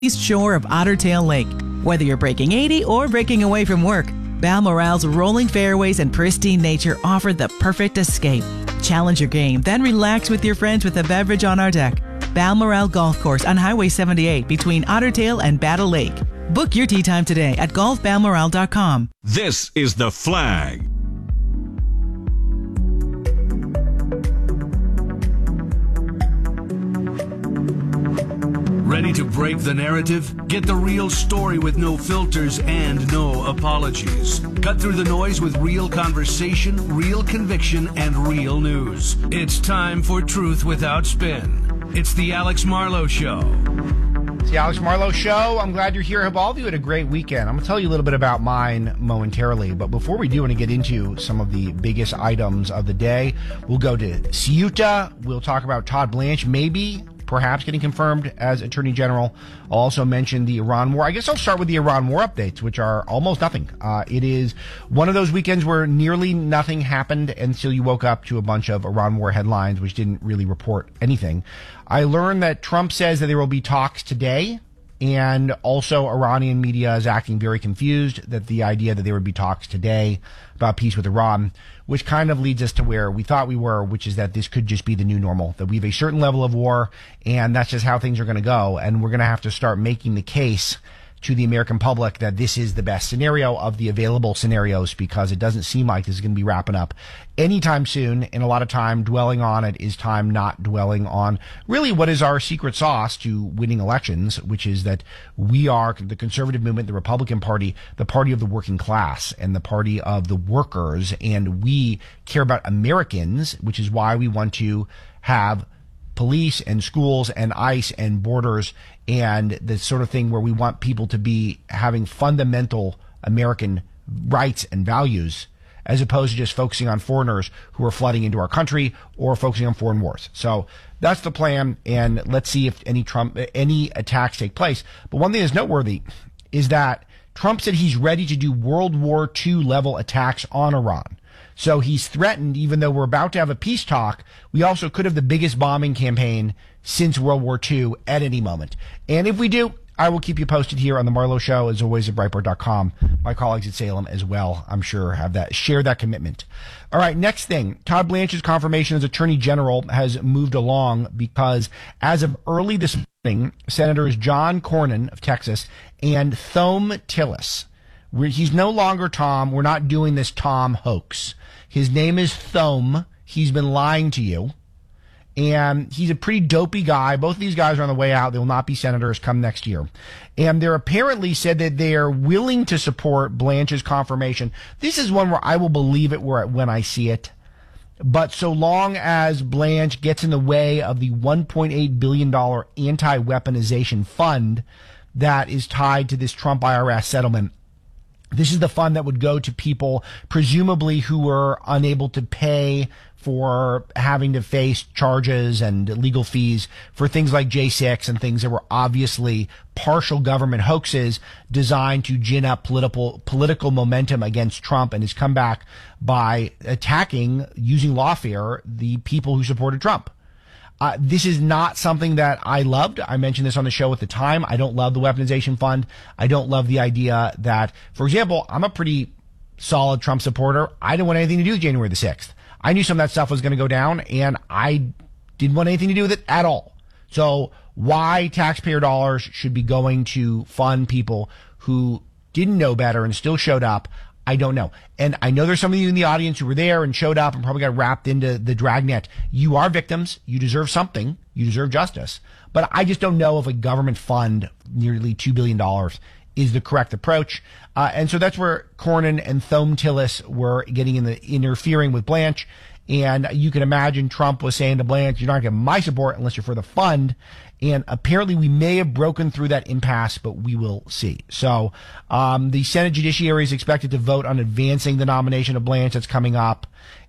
east shore of Otter Tail Lake. Whether you're breaking 80 or breaking away from work, Balmoral's rolling fairways and pristine nature offer the perfect escape. Challenge your game, then relax with your friends with a beverage on our deck. Balmoral Golf Course on Highway 78 between Otter Tail and Battle Lake. Book your tee time today at golfbalmoral.com. This is The Flag. Ready to break the narrative? Get the real story with no filters and no apologies. Cut through the noise with real conversation, real conviction, and real news. It's time for Truth Without Spin. It's the Alex Marlowe Show. It's the Alex Marlowe Show. I'm glad you're here. I hope all of you had a great weekend. I'm going to tell you a little bit about mine momentarily, but before we do, I want to get into some of the biggest items of the day. We'll go to Ceuta. We'll talk about Todd Blanche, perhaps getting confirmed as Attorney General. I'll also mention the Iran war. I guess I'll start with the Iran war updates, which are almost nothing. It is one of those weekends where nearly nothing happened until you woke up to a bunch of Iran war headlines, which didn't really report anything. I learned that Trump says that there will be talks today, and also Iranian media is acting very confused that the idea that there would be talks today about peace with Iran, which kind of leads us to where we thought we were, which is that this could just be the new normal, that we have a certain level of war, and that's just how things are going to go. And we're going to have to start making the case to the American public that this is the best scenario of the available scenarios, because it doesn't seem like this is going to be wrapping up anytime soon. And a lot of time dwelling on it is time not dwelling on really what is our secret sauce to winning elections, which is that we are the conservative movement, the Republican Party, the party of the working class and the party of the workers. And we care about Americans, which is why we want to have police and schools and ICE and borders and the sort of thing where we want people to be having fundamental American rights and values, as opposed to just focusing on foreigners who are flooding into our country or focusing on foreign wars. So that's the plan, and let's see if any attacks take place. But one thing that's noteworthy is that Trump said he's ready to do World War II level attacks on Iran. So he's threatened, even though we're about to have a peace talk, we also could have the biggest bombing campaign since World War II at any moment. And if we do, I will keep you posted here on the Marlowe Show, as always, at Breitbart.com. My colleagues at Salem as well, I'm sure, share that commitment. All right, next thing. Todd Blanche's confirmation as Attorney General has moved along because as of early this morning, Senators John Cornyn of Texas and Thom Tillis, he's no longer Tom. We're not doing this Tom hoax. His name is Thom. He's been lying to you. And he's a pretty dopey guy. Both of these guys are on the way out. They will not be senators come next year. And they're apparently said that they are willing to support Blanche's confirmation. This is one where I will believe it when I see it. But so long as Blanche gets in the way of the $1.8 billion anti-weaponization fund that is tied to this Trump IRS settlement, this is the fund that would go to people, presumably, who were unable to pay for having to face charges and legal fees for things like J6 and things that were obviously partial government hoaxes designed to gin up political momentum against Trump and his comeback by attacking, using lawfare, the people who supported Trump. This is not something that I loved. I mentioned this on the show at the time. I don't love the weaponization fund. I don't love the idea that, for example, I'm a pretty solid Trump supporter. I didn't want anything to do with January the 6th. I knew some of that stuff was going to go down, and I didn't want anything to do with it at all. So why taxpayer dollars should be going to fund people who didn't know better and still showed up, I don't know. And I know there's some of you in the audience who were there and showed up and probably got wrapped into the dragnet. You are victims. You deserve something. You deserve justice. But I just don't know if a government fund, nearly $2 billion, is the correct approach. And so that's where Cornyn and Thom Tillis were interfering with Blanche. And you can imagine Trump was saying to Blanche, you're not going to get my support unless you're for the fund. And apparently we may have broken through that impasse, but we will see. So the Senate Judiciary is expected to vote on advancing the nomination of Blanche that's coming up.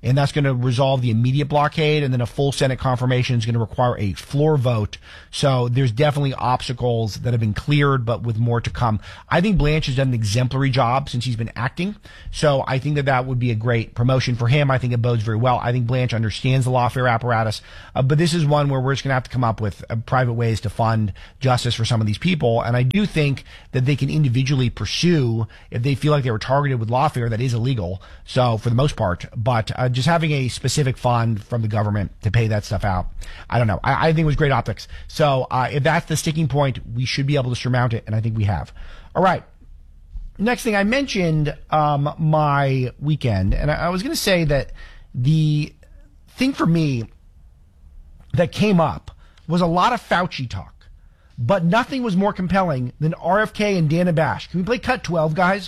and that's going to resolve the immediate blockade, and then a full Senate confirmation is going to require a floor vote. So there's definitely obstacles that have been cleared, but with more to come. I think Blanche has done an exemplary job since he's been acting, so I think that would be a great promotion for him. I think it bodes very well. I think Blanche understands the lawfare apparatus, but this is one where we're just going to have to come up with private ways to fund justice for some of these people, and I do think that they can individually pursue if they feel like they were targeted with lawfare. That is illegal, so for the most part, but just having a specific fund from the government to pay that stuff out, I don't know. I think it was great optics. So if that's the sticking point, we should be able to surmount it, and I think we have. All right. Next thing, I mentioned my weekend, and I was going to say that the thing for me that came up was a lot of Fauci talk, but nothing was more compelling than RFK and Dana Bash. Can we play cut 12, guys?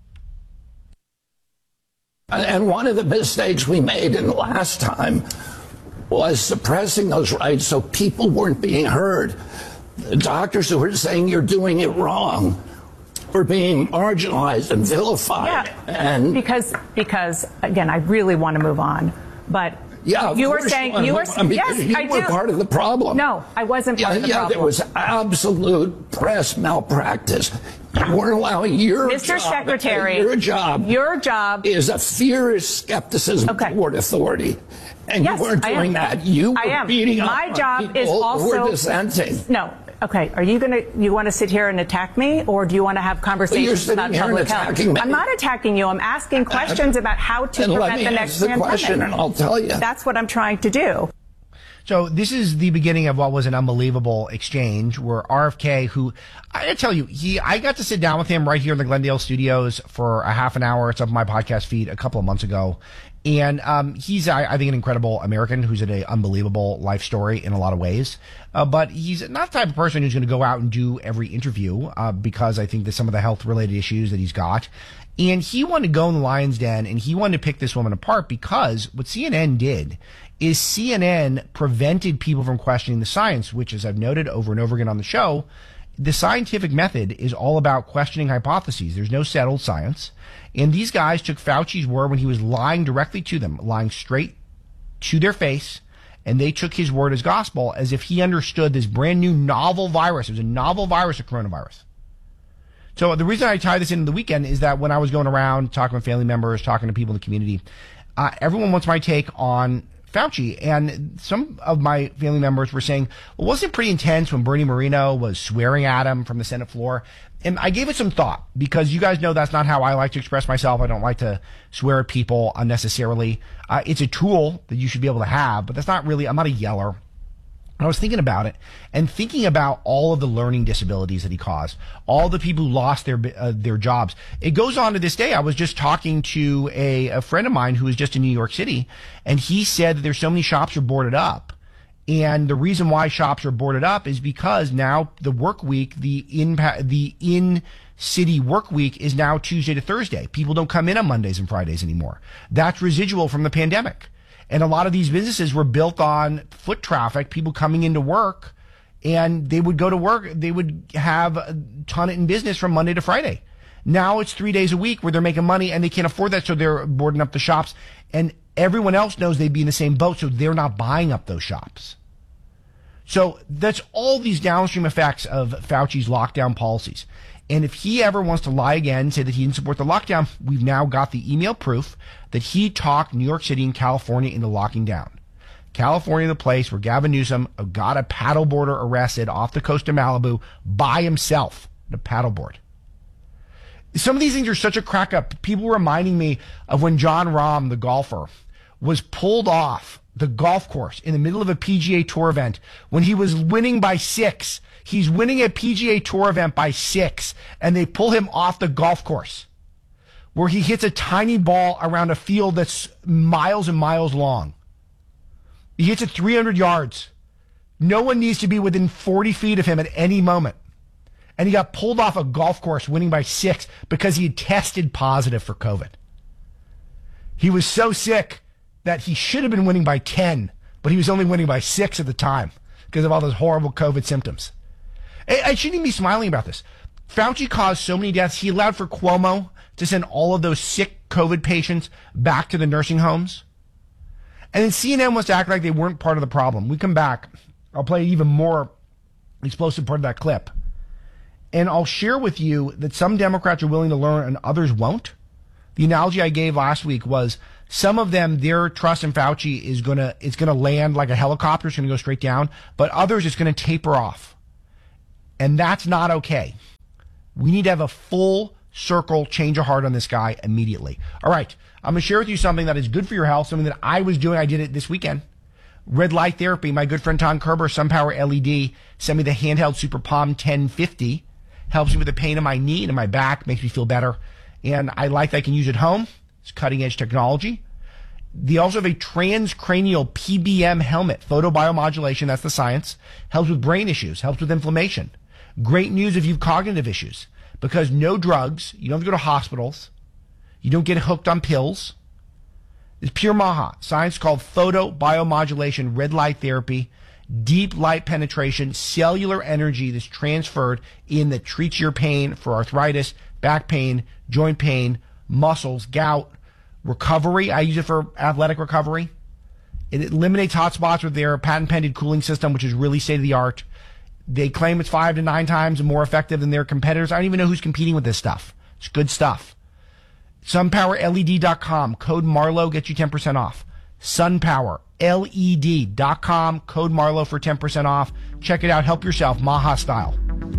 And one of the mistakes we made in the last time was suppressing those rights so people weren't being heard. The doctors who were saying you're doing it wrong were being marginalized and vilified. Yeah, and because again, I really want to move on, but yeah, you were saying you were yes, you I were do. part of the problem. No, I wasn't part of the problem. There was absolute press malpractice. You weren't allowing your Mr. job. Secretary, your job is a fierce skepticism toward authority. And yes, you weren't doing that. You were beating up my job people is also who were dissenting. No. Okay, you want to sit here and attack me, or do you want to have conversations about public health? I'm not attacking you. I'm asking questions about how to prevent the next pandemic. Question and I'll tell you. That's what I'm trying to do. So this is the beginning of what was an unbelievable exchange where RFK, who I gotta tell you, I got to sit down with him right here in the Glendale studios for a half an hour. It's up on my podcast feed a couple of months ago. And he's, I think, an incredible American who's had an unbelievable life story in a lot of ways. But he's not the type of person who's going to go out and do every interview because I think that some of the health-related issues that he's got. And he wanted to go in the lion's den, and he wanted to pick this woman apart because what CNN did is CNN prevented people from questioning the science, which, as I've noted over and over again on the show, the scientific method is all about questioning hypotheses. There's no settled science. And these guys took Fauci's word when he was lying directly to them, lying straight to their face, and they took his word as gospel as if he understood this brand new novel virus. It was a novel virus, a coronavirus. So the reason I tie this into the weekend is that when I was going around talking with family members, talking to people in the community, everyone wants my take on Fauci. And some of my family members were saying, well, wasn't it pretty intense when Bernie Moreno was swearing at him from the Senate floor? And I gave it some thought because you guys know that's not how I like to express myself. I don't like to swear at people unnecessarily. It's a tool that you should be able to have, but that's not really, I'm not a yeller. I was thinking about it and thinking about all of the learning disabilities that he caused, all the people who lost their jobs. It goes on to this day. I was just talking to a friend of mine who was just in New York City, and he said that there's so many shops are boarded up. And the reason why shops are boarded up is because now the work week, the in-city work week is now Tuesday to Thursday. People don't come in on Mondays and Fridays anymore. That's residual from the pandemic. And a lot of these businesses were built on foot traffic, people coming into work, and they would go to work. They would have a ton in business from Monday to Friday. Now it's 3 days a week where they're making money and they can't afford that, so they're boarding up the shops. And everyone else knows they'd be in the same boat, so they're not buying up those shops. So that's all these downstream effects of Fauci's lockdown policies. And if he ever wants to lie again, say that he didn't support the lockdown, we've now got the email proof that he talked New York City and California into locking down. California, the place where Gavin Newsom got a paddleboarder arrested off the coast of Malibu by himself, the paddleboard. Some of these things are such a crack up. People reminding me of when John Rahm, the golfer, was pulled off the golf course in the middle of a PGA Tour event when he was winning by 6. He's winning a PGA Tour event by 6, and they pull him off the golf course where he hits a tiny ball around a field that's miles and miles long. He hits it 300 yards. No one needs to be within 40 feet of him at any moment. And he got pulled off a golf course winning by 6 because he had tested positive for COVID. He was so sick that he should have been winning by 10, but he was only winning by 6 at the time because of all those horrible COVID symptoms. I shouldn't even be smiling about this. Fauci caused so many deaths. He allowed for Cuomo to send all of those sick COVID patients back to the nursing homes. And then CNN wants to act like they weren't part of the problem. We come back. I'll play an even more explosive part of that clip. And I'll share with you that some Democrats are willing to learn and others won't. The analogy I gave last week was some of them, their trust in Fauci is it's gonna land like a helicopter. It's gonna go straight down. But others, it's gonna taper off. And that's not okay. We need to have a full circle change of heart on this guy immediately. All right. I'm going to share with you something that is good for your health, something that I was doing. I did it this weekend. Red light therapy. My good friend Tom Kerber, SunPower LED, sent me the handheld Super Palm 1050. Helps me with the pain in my knee and in my back. Makes me feel better. And I like that I can use it at home. It's cutting edge technology. They also have a transcranial PBM helmet. Photobiomodulation. That's the science. Helps with brain issues. Helps with inflammation. Great news if you have cognitive issues, because no drugs, you don't have to go to hospitals, you don't get hooked on pills. It's pure maha. Science called photobiomodulation, red light therapy, deep light penetration, cellular energy that's transferred in that treats your pain for arthritis, back pain, joint pain, muscles, gout, recovery. I use it for athletic recovery. It eliminates hot spots with their patent-pending cooling system, which is really state-of-the-art. They claim it's 5 to 9 times more effective than their competitors. I don't even know who's competing with this stuff. It's good stuff. SunPowerLED.com. Code Marlowe gets you 10% off. SunPowerLED.com. Code Marlowe for 10% off. Check it out. Help yourself. Maha style.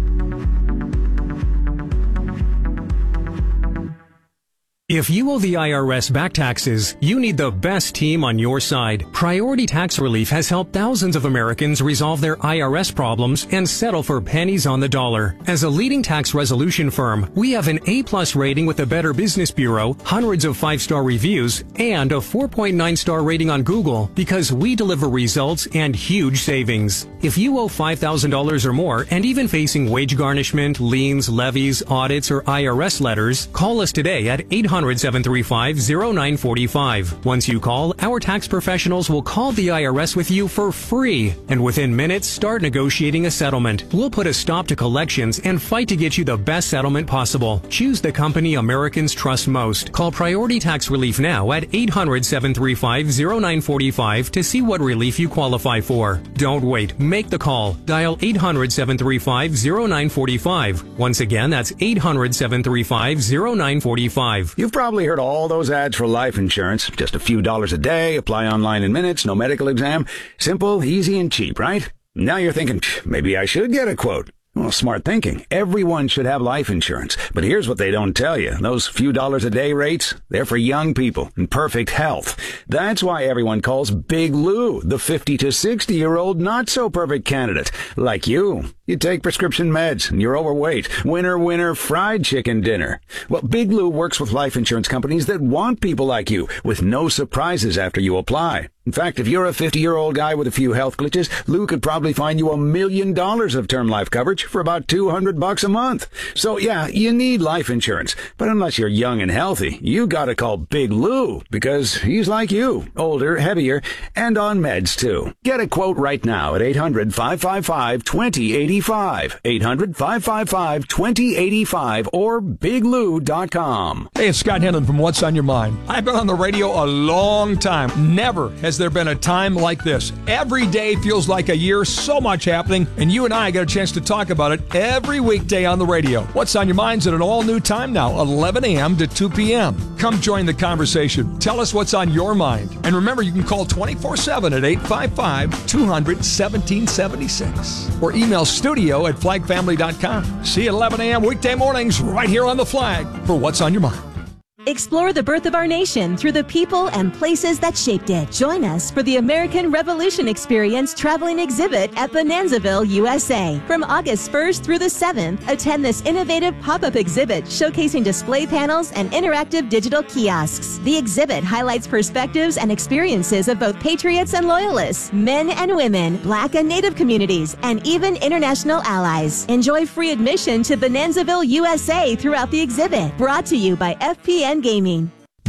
If you owe the IRS back taxes, you need the best team on your side. Priority Tax Relief has helped thousands of Americans resolve their IRS problems and settle for pennies on the dollar. As a leading tax resolution firm, we have an A+ rating with the Better Business Bureau, hundreds of 5-star reviews, and a 4.9-star rating on Google because we deliver results and huge savings. If you owe $5,000 or more and even facing wage garnishment, liens, levies, audits, or IRS letters, call us today at 800-735-0945. Once you call, our tax professionals will call the IRS with you for free, and within minutes, start negotiating a settlement. We'll put a stop to collections and fight to get you the best settlement possible. Choose the company Americans trust most. Call Priority Tax Relief now at 800-735-0945 to see what relief you qualify for. Don't wait. Make the call. Dial 800-735-0945. Once again, that's 800-735-0945. You've probably heard all those ads for life insurance. Just a few dollars a day, apply online in minutes, no medical exam. Simple, easy, and cheap, right? Now you're thinking, maybe I should get a quote. Well, smart thinking. Everyone should have life insurance. But here's what they don't tell you. Those few dollars a day rates, they're for young people in perfect health. That's why everyone calls Big Lou the 50 to 60-year-old not-so-perfect candidate. Like you. You take prescription meds and you're overweight. Winner, fried chicken dinner. Well, Big Lou works with life insurance companies that want people like you with no surprises after you apply. In fact, if you're a 50-year-old guy with a few health glitches, Lou could probably find you $1 million of term life coverage for about $200 a month. So yeah, you need life insurance. But unless you're young and healthy, you gotta call Big Lou because he's like you, older, heavier, and on meds too. Get a quote right now at 800-555-2085. 800-555-2085 or biglou.com. Hey, it's Scott Henlon from What's on Your Mind. I've been on the radio a long time. Never has there been a time like this. Every day feels like a year, so much happening, and you and I get a chance to talk about it every weekday on the radio. What's on Your Mind's at an all-new time now, 11 a.m. to 2 p.m. Come join the conversation. Tell us what's on your mind. And remember, you can call 24/7 at 855-200-1776 or email studio@flagfamily.com. See you at 11 a.m. weekday mornings right here on The Flag for What's on Your Mind. Explore the birth of our nation through the people and places that shaped it. Join us for the American Revolution Experience traveling exhibit at Bonanzaville, USA. From August 1st through the 7th, attend this innovative pop-up exhibit showcasing display panels and interactive digital kiosks. The exhibit highlights perspectives and experiences of both patriots and loyalists, men and women, Black and Native communities, and even international allies. Enjoy free admission to Bonanzaville, USA throughout the exhibit. Brought to you by FPN Gaming.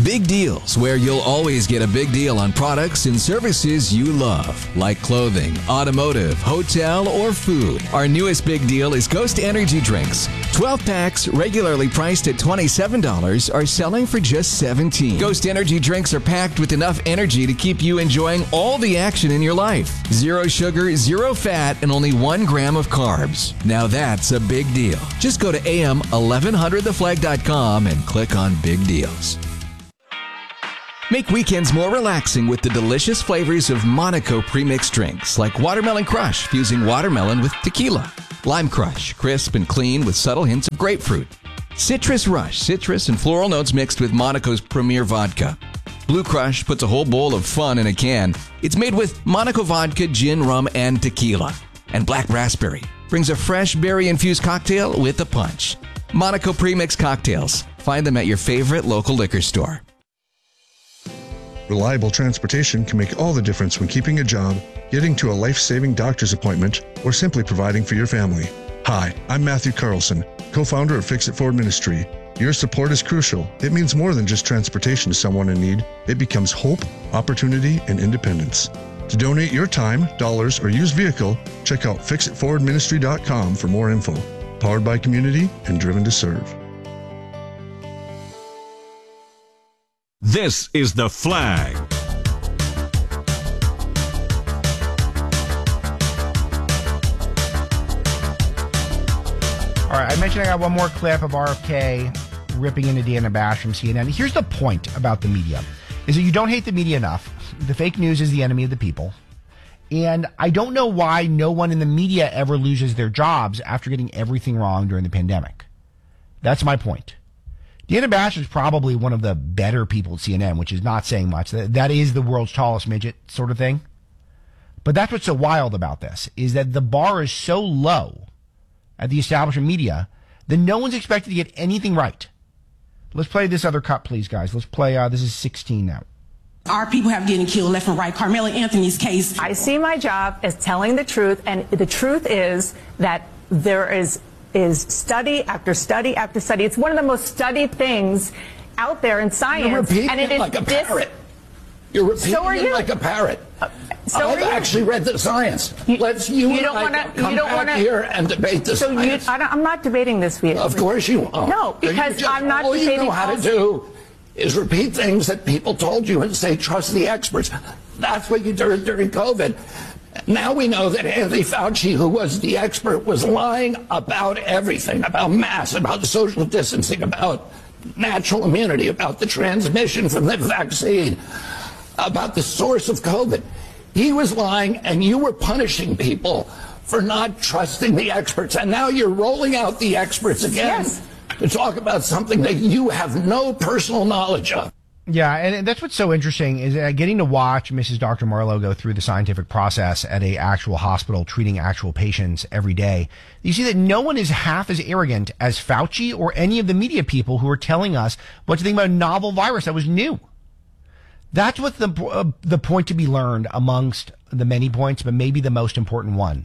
Big Deals, where you'll always get a big deal on products and services you love, like clothing, automotive, hotel, or food. Our newest big deal is Ghost Energy Drinks. 12 packs, regularly priced at $27, are selling for just $17. Ghost Energy Drinks are packed with enough energy to keep you enjoying all the action in your life. 0 sugar, 0 fat, and only 1 gram of carbs. Now that's a big deal. Just go to am1100theflag.com and click on Big Deals. Make weekends more relaxing with the delicious flavors of Monaco premixed drinks, like Watermelon Crush, fusing watermelon with tequila. Lime Crush, crisp and clean with subtle hints of grapefruit. Citrus Rush, citrus and floral notes mixed with Monaco's premier vodka. Blue Crush puts a whole bowl of fun in a can. It's made with Monaco vodka, gin, rum, and tequila. And Black Raspberry brings a fresh berry-infused cocktail with a punch. Monaco premixed cocktails. Find them at your favorite local liquor store. Reliable transportation can make all the difference when keeping a job, getting to a life-saving doctor's appointment, or simply providing for your family. Hi, I'm Matthew Carlson, co-founder of Fix It Forward Ministry. Your support is crucial. It means more than just transportation to someone in need. It becomes hope, opportunity, and independence. To donate your time, dollars, or used vehicle, check out fixitforwardministry.com for more info. Powered by community and driven to serve. This is The Flag. All right, I mentioned I got one more clip of RFK ripping into Deanna Bash from CNN. Here's the point about the media, is that you don't hate the media enough. The fake news is the enemy of the people. And I don't know why no one in the media ever loses their jobs after getting everything wrong during the pandemic. That's my point. Deanna Bash is probably one of the better people at CNN, which is not saying much. That is the world's tallest midget sort of thing. But that's what's so wild about this, is that the bar is so low at the establishment media that no one's expected to get anything right. Let's play this other cut, please, guys. Let's play, this is 16 now. Our people have getting killed left and right. Carmela Anthony's case. I see my job as telling the truth, and the truth is that there is study after study after study. It's one of the most studied things out there in science. You're repeating and it is like a parrot. You're repeating it like a parrot. I've actually read the science. Let's you and I come back here and debate the science. I'm not debating this with you. Of course you won't. No, because I'm not all debating. All you know how to do is repeat things that people told you and say, trust the experts. That's what you did during COVID. Now we know that Anthony Fauci, who was the expert, was lying about everything, about masks, about social distancing, about natural immunity, about the transmission from the vaccine, about the source of COVID. He was lying, and you were punishing people for not trusting the experts. And now you're rolling out the experts again to talk about something that you have no personal knowledge of. Yeah, and that's what's so interesting is getting to watch Mrs. Dr. Marlowe go through the scientific process at a actual hospital treating actual patients every day. You see that no one is half as arrogant as Fauci or any of the media people who are telling us what to think about a novel virus that was new. That's what the point to be learned amongst the many points, but maybe the most important one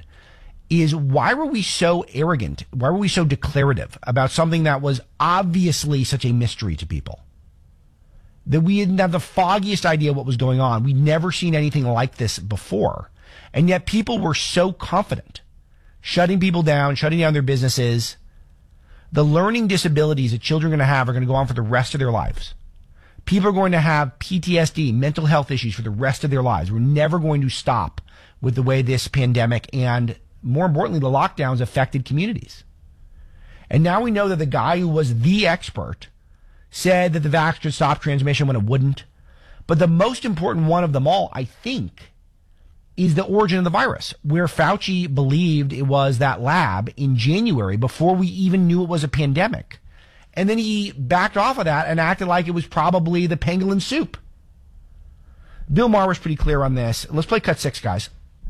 is why were we so arrogant? Why were we so declarative about something that was obviously such a mystery to people? That we didn't have the foggiest idea what was going on. We'd never seen anything like this before. And yet people were so confident, shutting people down, shutting down their businesses. The learning disabilities that children are going to go on for the rest of their lives. People are going to have PTSD, mental health issues for the rest of their lives. We're never going to stop with the way this pandemic and, more importantly, the lockdowns affected communities. And now we know that the guy who was the expert said that the vax should stop transmission when it wouldn't. But the most important one of them all, I think, is the origin of the virus, where Fauci believed it was that lab in January before we even knew it was a pandemic. And then he backed off of that and acted like it was probably the pangolin soup. Bill Maher was pretty clear on this. Let's play cut 6, guys.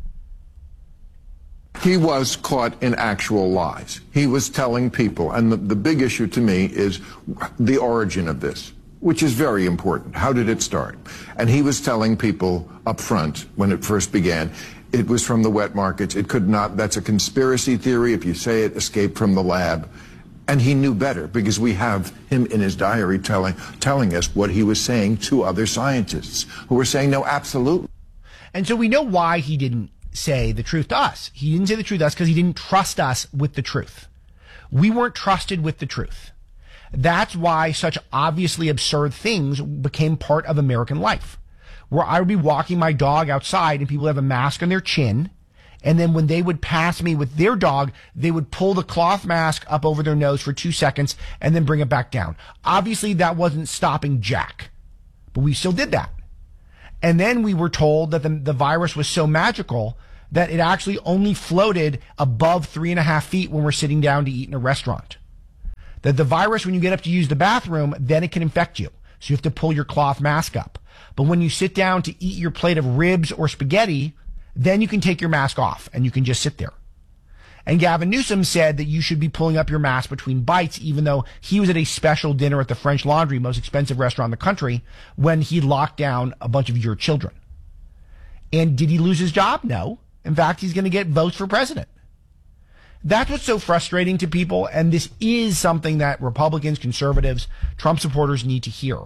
He was caught in actual lies. He was telling people, and the big issue to me is the origin of this, which is very important. How did it start? And he was telling people up front when it first began, it was from the wet markets. It could not, that's a conspiracy theory. If you say it escaped from the lab, And he knew better because we have him in his diary telling us what he was saying to other scientists who were saying, no, absolutely. And so we know why he didn't say the truth to us. He didn't say the truth to us because he didn't trust us with the truth. We weren't trusted with the truth. That's why such obviously absurd things became part of American life, where I would be walking my dog outside and people have a mask on their chin. And then when they would pass me with their dog, they would pull the cloth mask up over their nose for 2 seconds and then bring it back down. Obviously, that wasn't stopping Jack, but we still did that. And then we were told that the virus was so magical that it actually only floated above 3.5 feet when we're sitting down to eat in a restaurant. That the virus, when you get up to use the bathroom, then it can infect you. So you have to pull your cloth mask up. But when you sit down to eat your plate of ribs or spaghetti, then you can take your mask off and you can just sit there. And Gavin Newsom said that you should be pulling up your mask between bites, even though he was at a special dinner at the French Laundry, most expensive restaurant in the country, when he locked down a bunch of your children. And did he lose his job? No. In fact, he's going to get votes for president. That's what's so frustrating to people, and this is something that Republicans, conservatives, Trump supporters need to hear,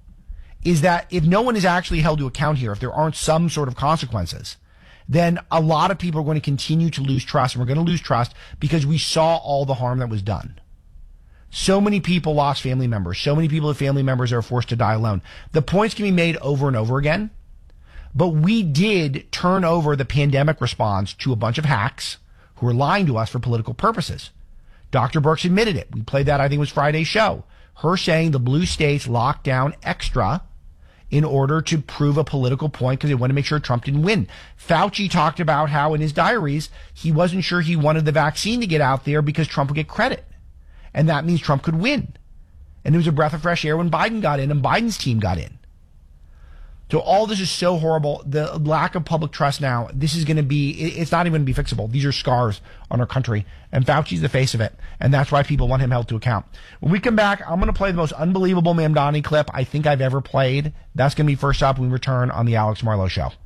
is that if no one is actually held to account here, if there aren't some sort of consequences, then a lot of people are going to continue to lose trust, and we're going to lose trust because we saw all the harm that was done. So many people lost family members. So many people have family members that are forced to die alone. The points can be made over and over again, but we did turn over the pandemic response to a bunch of hacks who were lying to us for political purposes. Dr. Birx admitted it. We played that, I think it was Friday's show. Her saying the blue states locked down extra in order to prove a political point because they wanted to make sure Trump didn't win. Fauci talked about how in his diaries, he wasn't sure he wanted the vaccine to get out there because Trump would get credit. And that means Trump could win. And it was a breath of fresh air when Biden got in and Biden's team got in. So all this is so horrible. The lack of public trust now, this is going to be, it's not even going to be fixable. These are scars on our country. And Fauci's the face of it. And that's why people want him held to account. When we come back, I'm going to play the most unbelievable Mamdani clip I think I've ever played. That's going to be first up when we return on the Alex Marlow Show.